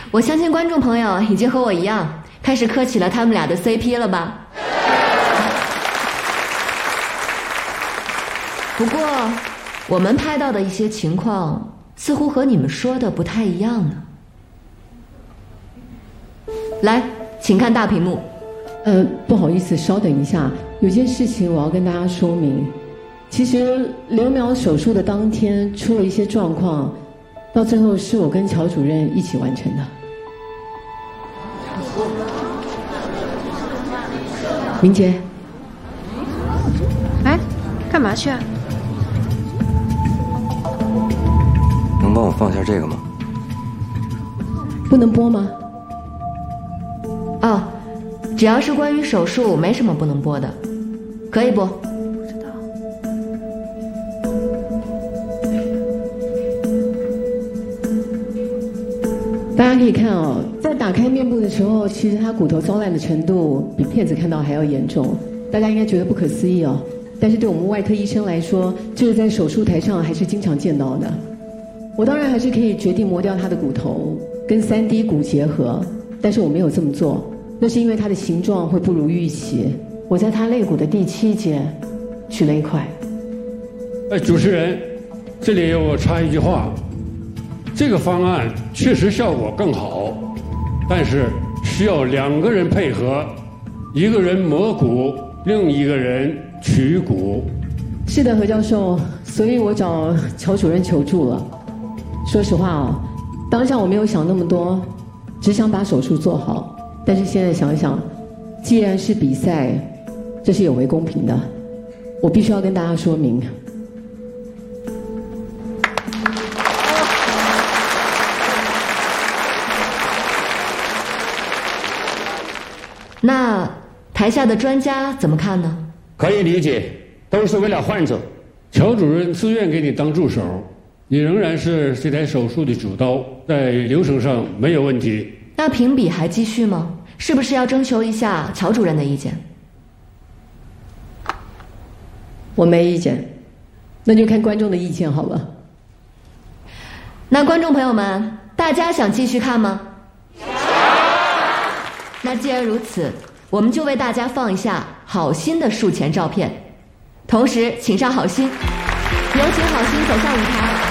我相信观众朋友已经和我一样，开始磕起了他们俩的 CP 了吧？不过，我们拍到的一些情况，似乎和你们说的不太一样呢。来，请看大屏幕。 不好意思，稍等一下，有件事情我要跟大家说明。其实刘苗手术的当天出了一些状况，到最后是我跟乔主任一起完成的。明杰， 哎，干嘛去啊？ 能帮我放下这个吗？ 不能播吗？ 哦，只要是关于手术，没什么不能播的，可以播。 不知道。 大家可以看哦，在打开面部的时候，其实他骨头糟烂的程度比片子看到还要严重，大家应该觉得不可思议哦。但是对我们外科医生来说，这个在手术台上还是经常见到的。我当然还是可以决定磨掉他的骨头，跟3D 骨结合，但是我没有这么做。那是因为它的形状会不如预期，我在它肋骨的第7节取了一块。 主持人，这里我插一句话，这个方案确实效果更好，但是需要2个人配合，一个人磨骨，另一个人取骨。 是的，何教授，所以我找乔主任求助了。说实话哦，当下我没有想那么多，只想把手术做好。但是现在想想，既然是比赛，这是有违公平的，我必须要跟大家说明。 那台下的专家怎么看呢？ 可以理解，都是为了患者。乔主任自愿给你当助手，你仍然是这台手术的主刀，在流程上没有问题。 那评比还继续吗？是不是要征求一下乔主任的意见？ 我没意见，那就看观众的意见好了。 那观众朋友们，大家想继续看吗？那既然如此，我们就为大家放一下好心的术前照片，同时请上好心，有请好心走上舞台。